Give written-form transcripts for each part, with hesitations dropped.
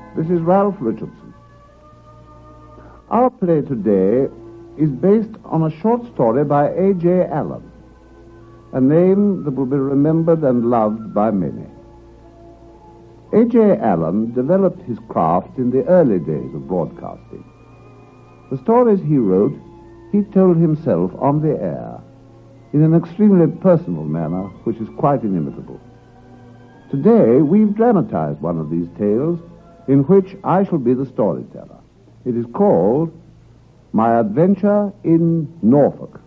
This is Ralph Richardson. Our play today is based on a short story by A.J. Allen, a name that will be remembered and loved by many. A.J. Allen developed his craft in the early days of broadcasting. The stories he wrote, he told himself on the air in an extremely personal manner which is quite inimitable. Today, we've dramatized one of these tales in which I shall be the storyteller. It is called My Adventure in Norfolk.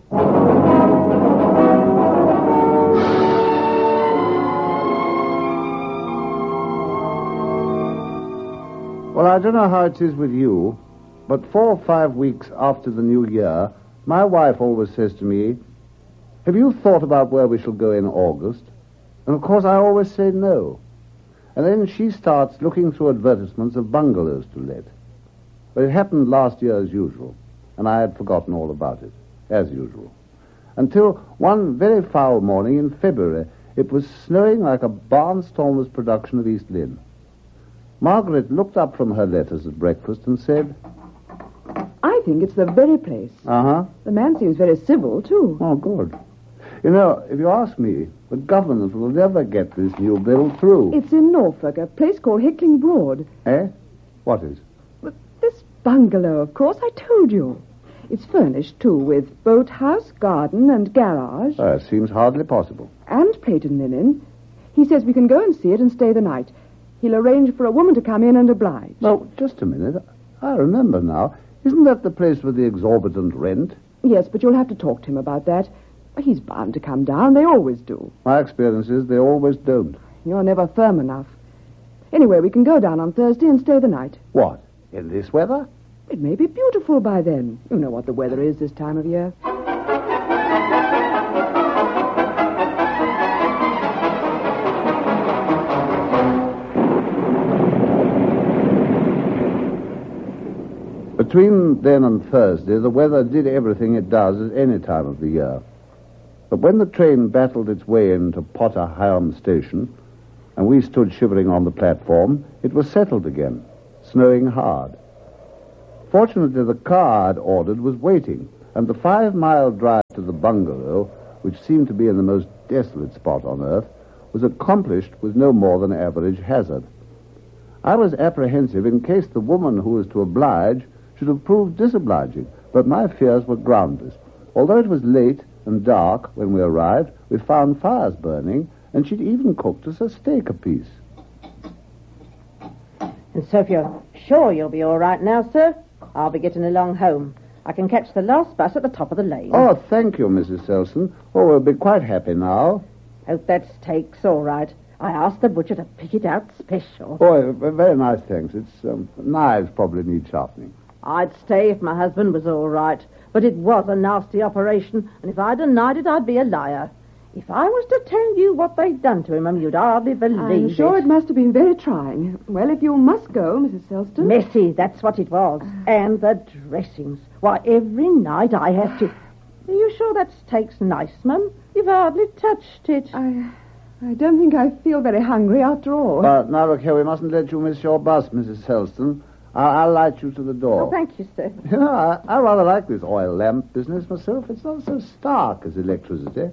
Well, I don't know how it is with you, but 4 or 5 weeks after the new year, my wife always says to me, "Have you thought about where we shall go in August?" And of course I always say no. And then she starts looking through advertisements of bungalows to let. But it happened last year as usual, and I had forgotten all about it, as usual. Until one very foul morning in February, it was snowing like a barnstormer's production of East Lynne. Margaret looked up from her letters at breakfast and said, "I think it's the very place. Uh-huh. The man seems very civil, too." Oh, good. You know, if you ask me, the government will never get this new bill through. It's in Norfolk, a place called Hickling Broad. Eh? What is? But this bungalow, of course, I told you. It's furnished, too, with boathouse, garden, and garage. It seems hardly possible. And plate and linen. He says we can go and see it and stay the night. He'll arrange for a woman to come in and oblige. No, just a minute. I remember now. Isn't that the place with the exorbitant rent? Yes, but you'll have to talk to him about that. He's bound to come down. They always do. My experience is they always don't. You're never firm enough. Anyway, we can go down on Thursday and stay the night. What? In this weather? It may be beautiful by then. You know what the weather is this time of year. Between then and Thursday, the weather did everything it does at any time of the year. But when the train battled its way into Potter Heigham Station, and we stood shivering on the platform, it was settled again, snowing hard. Fortunately, the car I'd ordered was waiting, and the 5-mile drive to the bungalow, which seemed to be in the most desolate spot on earth, was accomplished with no more than average hazard. I was apprehensive in case the woman who was to oblige should have proved disobliging, but my fears were groundless. Although it was late and dark when we arrived, we found fires burning, and she'd even cooked us a steak apiece. And so if you're sure you'll be all right now, sir, I'll be getting along home. I can catch the last bus at the top of the lane. Oh, thank you, Mrs. Selson. Oh, we'll be quite happy now. Hope that steak's all right. I asked the butcher to pick it out special. Oh, very nice, thanks. Knives probably need sharpening. I'd stay if my husband was all right, but it was a nasty operation, and if I denied it, I'd be a liar. If I was to tell you what they'd done to him, you'd hardly believe it. I'm sure it must have been very trying. Well, if you must go, Mrs. Selston. Messy, that's what it was. And the dressings. Why, every night I have to... Are you sure that steak's nice, Mum? You've hardly touched it. I don't think I feel very hungry after all. But now, look here, we mustn't let you miss your bus, Mrs. Selston. I'll light you to the door. Oh, thank you, sir. You know, I rather like this oil lamp business myself. It's not so stark as electricity.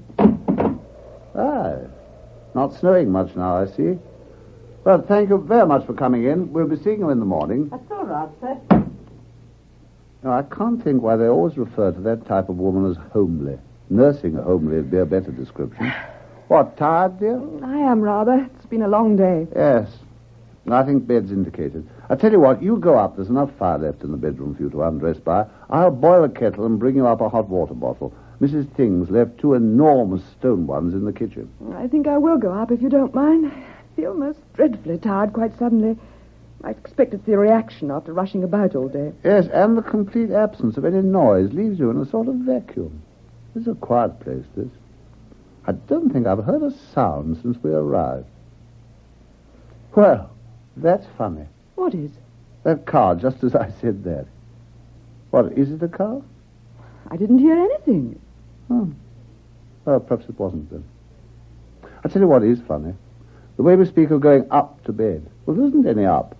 Not snowing much now, I see. Well, thank you very much for coming in. We'll be seeing you in the morning. That's all right, sir. No, I can't think why they always refer to that type of woman as homely. Nursing homely would be a better description. What, tired, dear? I am rather. It's been a long day. Yes. I think bed's indicated. I tell you what, you go up. There's enough fire left in the bedroom for you to undress by. I'll boil a kettle and bring you up a hot water bottle. Mrs. Things left 2 enormous stone ones in the kitchen. I think I will go up if you don't mind. I feel most dreadfully tired quite suddenly. I expect it's the reaction after rushing about all day. Yes, and the complete absence of any noise leaves you in a sort of vacuum. This is a quiet place, this. I don't think I've heard a sound since we arrived. Well, that's funny. What is? That car, just as I said that. What, is it a car? I didn't hear anything. Oh. Well, perhaps it wasn't then. I tell you what is funny. The way we speak of going up to bed. Well, there isn't any up.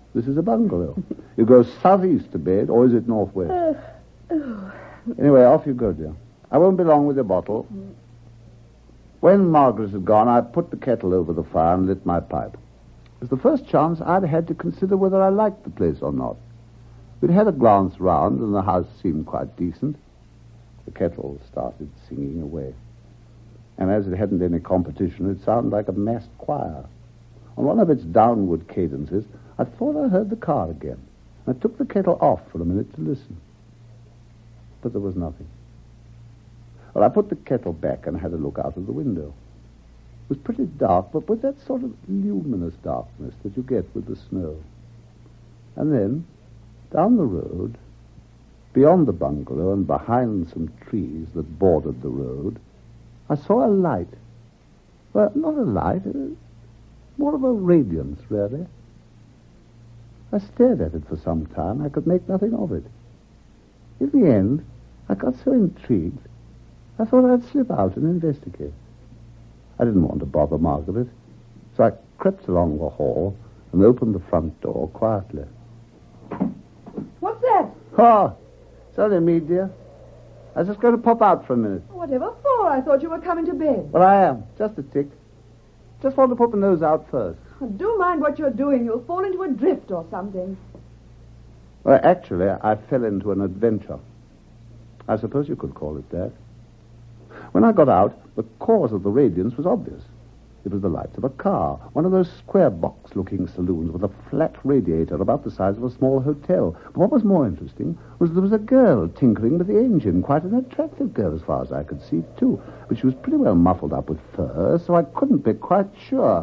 This is a bungalow. You go southeast to bed, or is it northwest? Anyway, off you go, dear. I won't be long with your bottle. When Margaret had gone, I put the kettle over the fire and lit my pipe. It was the first chance I'd had to consider whether I liked the place or not. We'd had a glance round, and the house seemed quite decent. The kettle started singing away. And as it hadn't any competition, it sounded like a massed choir. On one of its downward cadences, I thought I heard the car again. I took the kettle off for a minute to listen. But there was nothing. Well, I put the kettle back and had a look out of the window. It was pretty dark, but with that sort of luminous darkness that you get with the snow. And then, down the road, beyond the bungalow and behind some trees that bordered the road, I saw a light. Well, not a light, more of a radiance, really. I stared at it for some time. I could make nothing of it. In the end, I got so intrigued, I thought I'd slip out and investigate. I didn't want to bother Margaret, so I crept along the hall and opened the front door quietly. What's that? Oh, it's only me, dear. I was just going to pop out for a minute. Whatever for? I thought you were coming to bed. Well, I am. Just a tick. Just want to put my nose out first. Do mind what you're doing. You'll fall into a drift or something. Well, actually, I fell into an adventure. I suppose you could call it that. When I got out, the cause of the radiance was obvious. It was the lights of a car, one of those square box-looking saloons with a flat radiator about the size of a small hotel. But what was more interesting was there was a girl tinkering with the engine, quite an attractive girl as far as I could see, too. But she was pretty well muffled up with fur, so I couldn't be quite sure.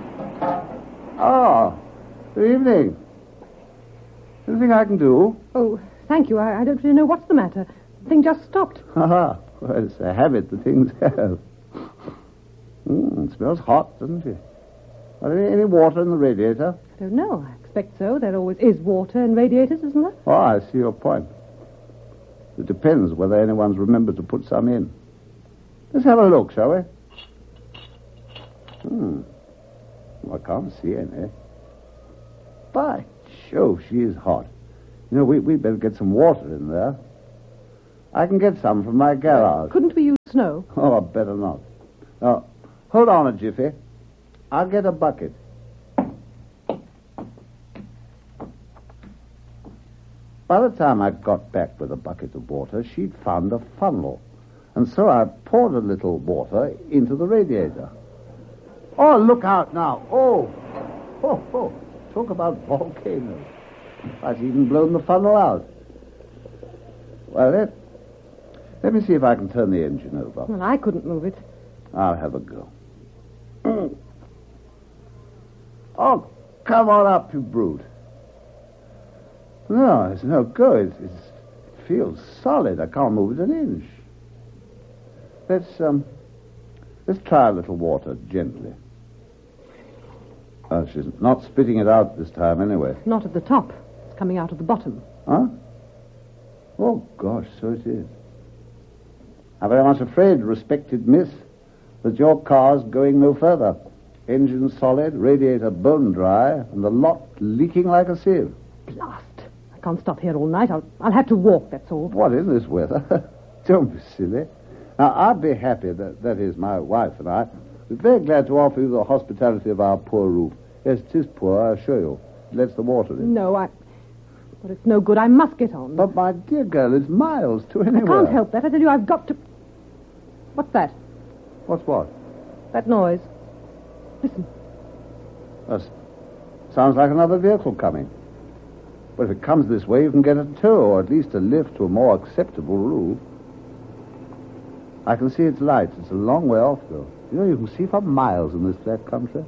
Oh, good evening. Anything I can do? Oh, thank you. I don't really know what's the matter. The thing just stopped. Ha-ha. Well, it's a habit the things have. It smells hot, doesn't it? Any water in the radiator? I don't know. I expect so. There always is water in radiators, isn't there? Oh, I see your point. It depends whether anyone's remembered to put some in. Let's have a look, shall we? Well, I can't see any. By Jove, she is hot. You know, we'd better get some water in there. I can get some from my garage. Couldn't we use snow? Oh, I better not. Now, hold on a jiffy. I'll get a bucket. By the time I got back with a bucket of water, she'd found a funnel. And so I poured a little water into the radiator. Oh, look out now. Oh. Talk about volcanoes. I've even blown the funnel out. Well, let me see if I can turn the engine over. Well, I couldn't move it. I'll have a go. Oh, come on up, you brute. No, it's no good. It feels solid. I can't move it an inch. Let's try a little water, gently. She's not spitting it out this time, anyway. Not at the top. It's coming out of the bottom. Huh? Oh, gosh, so it is. I'm very much afraid, respected miss, that your car's going no further. Engine solid, radiator bone dry, and the lot leaking like a sieve. Blast. I can't stop here all night. I'll have to walk, that's all. What in this weather? Don't be silly. Now, I'd be happy, that is, my wife and I, we're very glad to offer you the hospitality of our poor roof. Yes, it is poor, I assure you. It lets the water in. No, But it's no good. I must get on. But, my dear girl, it's miles to anywhere. I can't help that. I tell you, I've got to... What's that? What's what? That noise. Listen. Sounds like another vehicle coming. But if it comes this way, you can get a tow, or at least a lift to a more acceptable roof. I can see its lights. It's a long way off, though. You know, you can see for miles in this flat country.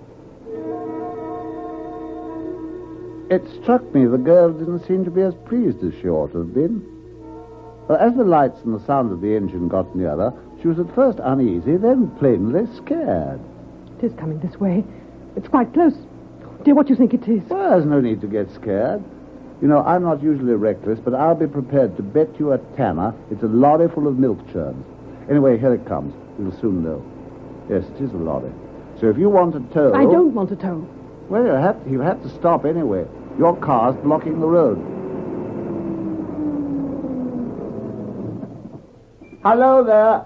It struck me the girl didn't seem to be as pleased as she ought to have been. Well, as the lights and the sound of the engine got nearer, she was at first uneasy, then plainly scared. It is coming this way. It's quite close. Dear, what do you think it is? Well, there's no need to get scared. You know, I'm not usually reckless, but I'll be prepared to bet you a tanner it's a lorry full of milk churns. Anyway, here it comes. You'll soon know. Yes, it is a lorry. So if you want a tow... I don't want a tow. Well, you have to stop anyway. Your car's blocking the road. Hello there.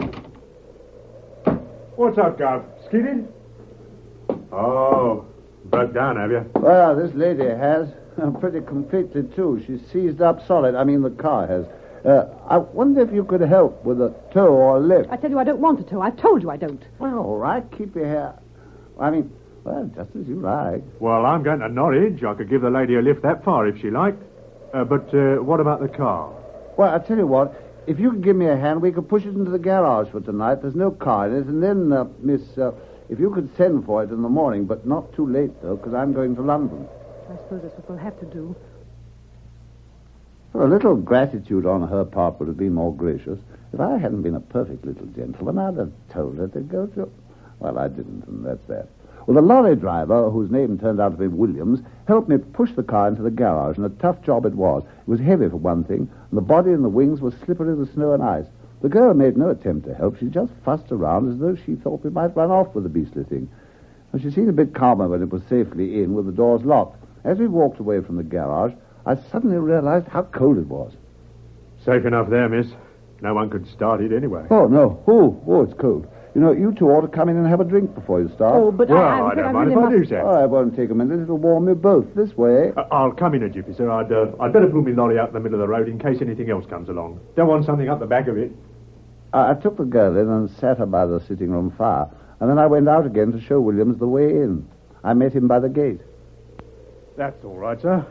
What's up, Gov? Skidded? Oh, broke down, have you? Well, this lady has. Pretty completely, too. She's seized up solid. I mean, the car has. I wonder if you could help with a tow or a lift. I tell you I don't want a tow. I've told you I don't. Well, all right. Keep your hair. I mean, well, just as you like. Well, I'm going to Norwich. I could give the lady a lift that far if she liked. But what about the car? Well, I tell you what. If you could give me a hand, we could push it into the garage for tonight. There's no car in it. And then, Miss, if you could send for it in the morning, but not too late, though, because I'm going to London. I suppose that's what we'll have to do. Well, a little gratitude on her part would have been more gracious. If I hadn't been a perfect little gentleman, I'd have told her to go to... Well, I didn't, and that's that. Well, the lorry driver, whose name turned out to be Williams, helped me push the car into the garage, and a tough job it was. It was heavy for one thing, and the body and the wings were slippery with snow and ice. The girl made no attempt to help. She just fussed around as though she thought we might run off with the beastly thing. And she seemed a bit calmer when it was safely in with the doors locked. As we walked away from the garage, I suddenly realized how cold it was. Safe enough there, miss. No one could start it anyway. Oh, no. Oh, it's cold. You know, you two ought to come in and have a drink before you start. Oh, but Well, I I don't mind if I do, sir. Oh, it won't take a minute. It'll warm you both. This way. I'll come in a jiffy, sir. I'd better pull my lorry out in the middle of the road in case anything else comes along. Don't want something up the back of it. I took the girl in and sat her by the sitting room fire, and then I went out again to show Williams the way in. I met him by the gate. That's all right, sir.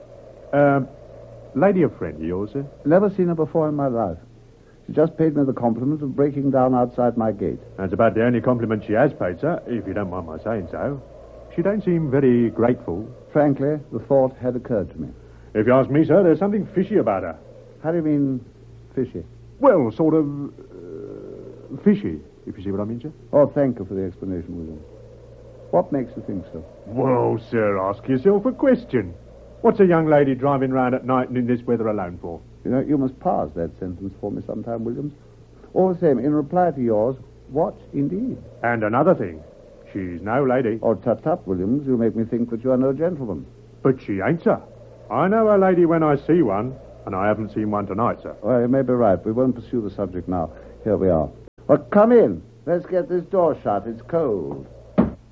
Lady a friend of yours, sir? Never seen her before in my life. She just paid me the compliment of breaking down outside my gate. That's about the only compliment she has paid, sir, if you don't mind my saying so. She don't seem very grateful. Frankly, the thought had occurred to me. If you ask me, sir, there's something fishy about her. How do you mean, fishy? Well, sort of fishy, if you see what I mean, sir. Oh, thank you for the explanation, William. What makes you think so? Well, sir, ask yourself a question. What's a young lady driving round at night and in this weather alone for? You know, you must parse that sentence for me sometime, Williams. All the same, in reply to yours, what indeed? And another thing, she's no lady. Oh, tut-tut, Williams, you make me think that you are no gentleman. But she ain't, sir. I know a lady when I see one, and I haven't seen one tonight, sir. Well, you may be right. We won't pursue the subject now. Here we are. Well, come in. Let's get this door shut. It's cold.